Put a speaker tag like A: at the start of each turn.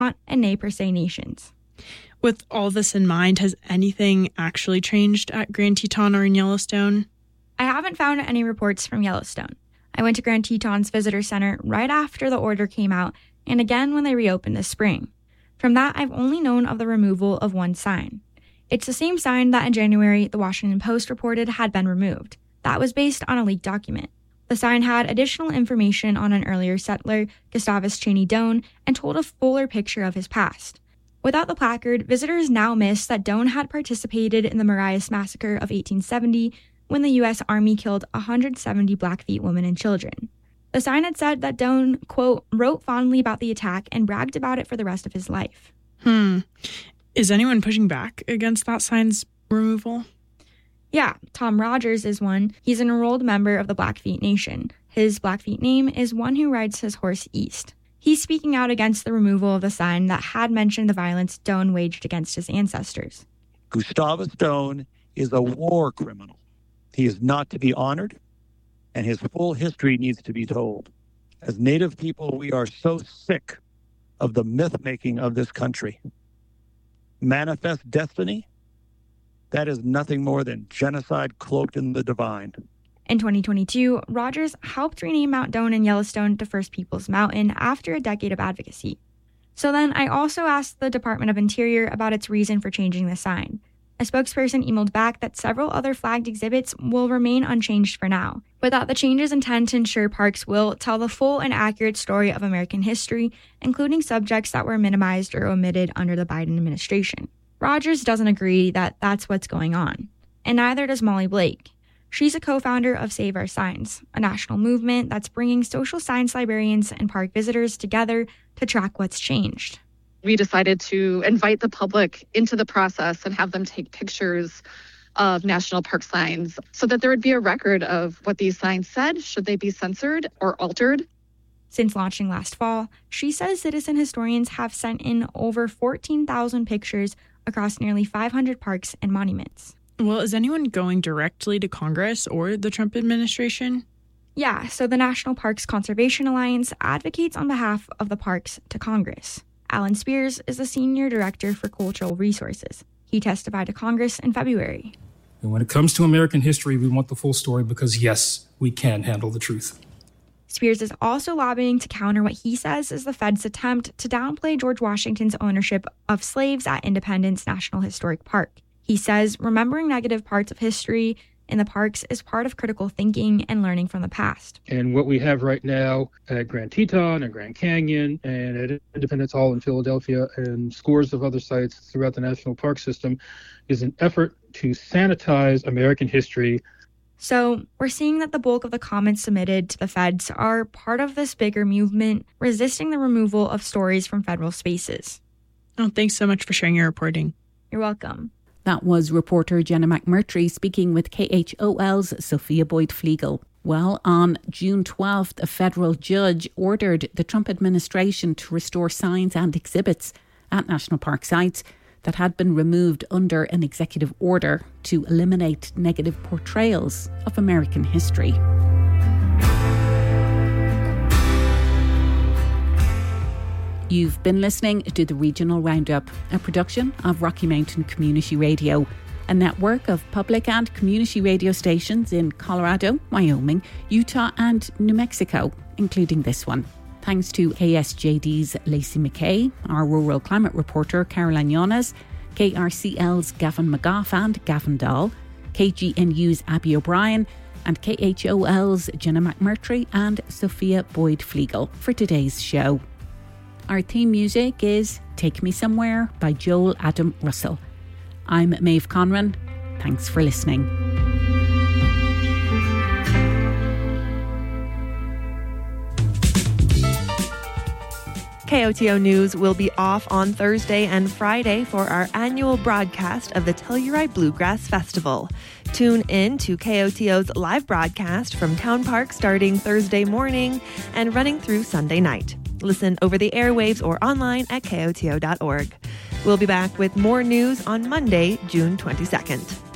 A: and Nez Perce nations.
B: With all this in mind, has anything actually changed at Grand Teton or in Yellowstone?
A: I haven't found any reports from Yellowstone. I went to Grand Teton's visitor center right after the order came out and again when they reopened this spring. From that, I've only known of the removal of one sign. It's the same sign that in January, the Washington Post reported had been removed. That was based on a leaked document. The sign had additional information on an earlier settler, Gustavus Cheney Doane, and told a fuller picture of his past. Without the placard, visitors now miss that Doane had participated in the Marias Massacre of 1870 when the U.S. Army killed 170 Blackfeet women and children. The sign had said that Doane, quote, wrote fondly about the attack and bragged about it for the rest of his life.
B: Is anyone pushing back against that sign's removal?
A: Yeah, Tom Rogers is one. He's an enrolled member of the Blackfeet Nation. His Blackfeet name is One Who Rides His Horse East. He's speaking out against the removal of the sign that had mentioned the violence Doane waged against his ancestors.
C: Gustavus Doane is a war criminal. He is not to be honored, and his full history needs to be told. As Native people, we are so sick of the myth-making of this country. Manifest destiny? That is nothing more than genocide cloaked in the divine.
A: In 2022, Rogers helped rename Mount Doane in Yellowstone to First Peoples Mountain after a decade of advocacy. So then I also asked the Department of Interior about its reason for changing the sign. A spokesperson emailed back that several other flagged exhibits will remain unchanged for now, but that the changes intend to ensure parks will tell the full and accurate story of American history, including subjects that were minimized or omitted under the Biden administration. Rogers doesn't agree that that's what's going on, and neither does Molly Blake. She's a co-founder of Save Our Signs, a national movement that's bringing social science librarians and park visitors together to track what's changed.
D: We decided to invite the public into the process and have them take pictures of national park signs so that there would be a record of what these signs said, should they be censored or altered.
A: Since launching last fall, she says citizen historians have sent in over 14,000 pictures across nearly 500 parks and monuments.
B: Well, is anyone going directly to Congress or the Trump administration?
A: Yeah, so the National Parks Conservation Alliance advocates on behalf of the parks to Congress. Alan Spears is the Senior Director for Cultural Resources. He testified to Congress in February.
E: And when it comes to American history, we want the full story because, yes, we can handle the truth.
A: Spears is also lobbying to counter what he says is the Fed's attempt to downplay George Washington's ownership of slaves at Independence National Historic Park. He says remembering negative parts of history in the parks is part of critical thinking and learning from the past.
E: And what we have right now at Grand Teton and Grand Canyon and at Independence Hall in Philadelphia and scores of other sites throughout the national park system is an effort to sanitize American history.
A: So we're seeing that the bulk of the comments submitted to the feds are part of this bigger movement resisting the removal of stories from federal spaces.
B: Oh, thanks so much for sharing your reporting.
A: You're welcome.
F: That was reporter Jenna McMurtry speaking with KHOL's Sophia Boyd-Flegel. Well, on June 12th, a federal judge ordered the Trump administration to restore signs and exhibits at national park sites that had been removed under an executive order to eliminate negative portrayals of American history. You've been listening to the Regional Roundup, a production of Rocky Mountain Community Radio, a network of public and community radio stations in Colorado, Wyoming, Utah and New Mexico, including this one. Thanks to KSJD's Lacey McKay, our rural climate reporter Caroline Yones, KRCL's Gavin McGough and Gavin Dahl, KGNU's Abby O'Brien, and KHOL's Jenna McMurtry and Sophia Boyd-Flegel for today's show. Our theme music is Take Me Somewhere by Joel Adam Russell. I'm Maeve Conran. Thanks for listening.
G: KOTO News will be off on Thursday and Friday for our annual broadcast of the Telluride Bluegrass Festival. Tune in to KOTO's live broadcast from Town Park starting Thursday morning and running through Sunday night. Listen over the airwaves or online at KOTO.org. We'll be back with more news on Monday, June 22nd.